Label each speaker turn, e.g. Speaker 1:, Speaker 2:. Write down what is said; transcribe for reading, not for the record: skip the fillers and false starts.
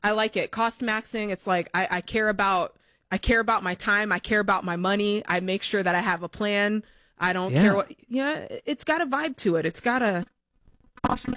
Speaker 1: I like it. Cost maxing. It's like I care about my time. I care about my money. I make sure that I have a plan. I don't care what. Yeah, it's got a vibe to it. It's got a cost